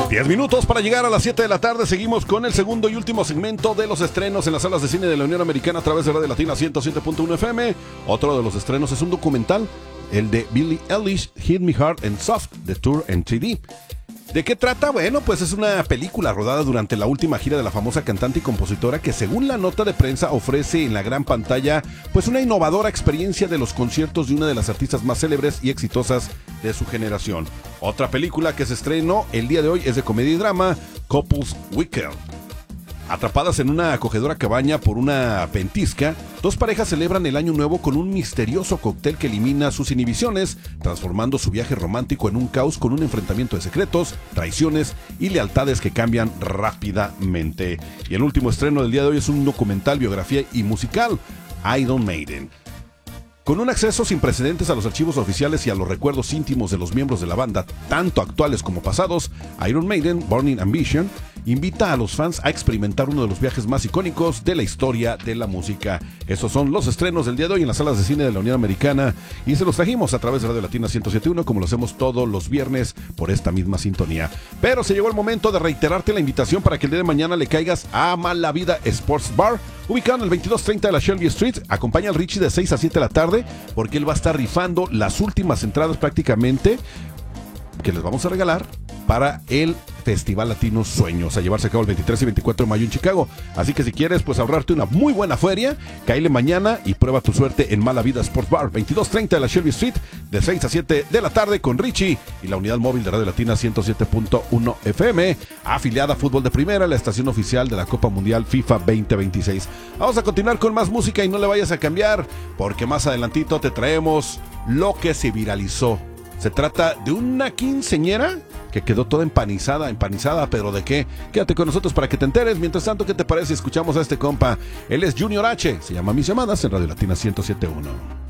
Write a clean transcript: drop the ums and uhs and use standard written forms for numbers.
10 minutos para llegar a las 7 de la tarde. Seguimos con el segundo y último segmento de los estrenos en las salas de cine de la Unión Americana a través de Radio Latina 107.1 FM. Otro de los estrenos es un documental, el de Billie Eilish, Hit Me Hard and Soft, The Tour en 3D. ¿De qué trata? Bueno, pues es una película rodada durante la última gira de la famosa cantante y compositora que, según la nota de prensa, ofrece en la gran pantalla pues una innovadora experiencia de los conciertos de una de las artistas más célebres y exitosas de su generación. Otra película que se estrenó el día de hoy es de comedia y drama, Couples Weekend. Atrapadas en una acogedora cabaña por una ventisca, dos parejas celebran el año nuevo con un misterioso cóctel que elimina sus inhibiciones, transformando su viaje romántico en un caos con un enfrentamiento de secretos, traiciones y lealtades que cambian rápidamente. Y el último estreno del día de hoy es un documental, biografía y musical, Iron Maiden. Con un acceso sin precedentes a los archivos oficiales y a los recuerdos íntimos de los miembros de la banda, tanto actuales como pasados, Iron Maiden, Burning Ambition, invita a los fans a experimentar uno de los viajes más icónicos de la historia de la música. Esos son los estrenos del día de hoy en las salas de cine de la Unión Americana y se los trajimos a través de Radio Latina 107.1 como lo hacemos todos los viernes por esta misma sintonía. Pero se llegó el momento de reiterarte la invitación para que el día de mañana le caigas a Mala Vida Sports Bar, ubicado en el 2230 de la Shelby Street. Acompaña al Richie de 6 a 7 de la tarde porque él va a estar rifando las últimas entradas prácticamente que les vamos a regalar para el Festival Latino Sueños, a llevarse a cabo el 23 y 24 de mayo en Chicago. Así que si quieres pues ahorrarte una muy buena feria, cáele mañana y prueba tu suerte en Mala Vida Sports Bar, 2230 de la Shelby Street, de 6 a 7 de la tarde con Richie y la unidad móvil de Radio Latina 107.1 FM, afiliada a Fútbol de Primera, la estación oficial de la Copa Mundial FIFA 2026. Vamos a continuar con más música y no le vayas a cambiar, porque más adelantito te traemos lo que se viralizó. Se trata de una quinceañera que quedó toda empanizada, pero ¿de qué? Quédate con nosotros para que te enteres. Mientras tanto, ¿qué te parece si escuchamos a este compa? Él es Junior H, se llama Mis Llamadas en Radio Latina 107.1.